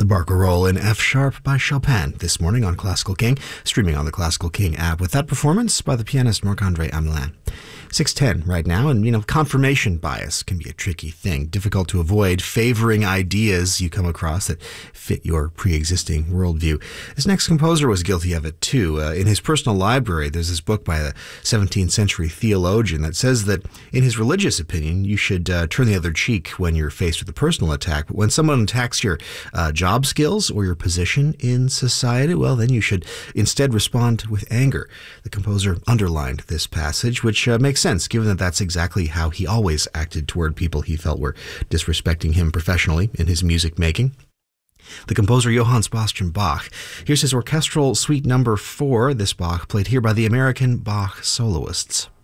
Barcarolle in F sharp by Chopin this morning on Classical King, streaming on the Classical King app with that performance by the pianist Marc-André Hamelin. 6:10 right now, and confirmation bias can be a tricky thing, difficult to avoid, favoring ideas you come across that fit your pre-existing worldview. This next composer was guilty of it too. In his personal library, there's this book by a 17th century theologian that says that in his religious opinion, you should turn the other cheek when you're faced with a personal attack, but when someone attacks your job skills or your position in society, well, then you should instead respond with anger. The composer underlined this passage, which makes sense, given that that's exactly how he always acted toward people he felt were disrespecting him professionally in his music making. The composer Johann Sebastian Bach. Here's his orchestral suite number 4, this Bach played here by the American Bach soloists.